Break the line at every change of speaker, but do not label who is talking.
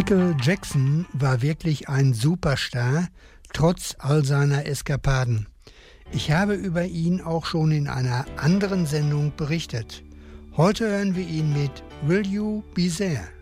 Michael Jackson war wirklich ein Superstar, trotz all seiner Eskapaden. Ich habe über ihn auch schon in einer anderen Sendung berichtet. Heute hören wir ihn mit Will You Be There?